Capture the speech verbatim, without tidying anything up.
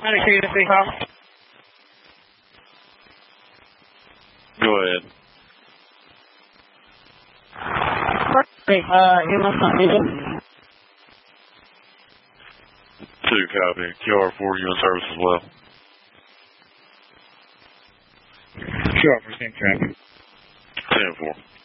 Medic Unit C call. Go ahead. Hey, uh, you must not be there. Two copy. Q R four, you in service as well. Sure, percent traffic. ten four.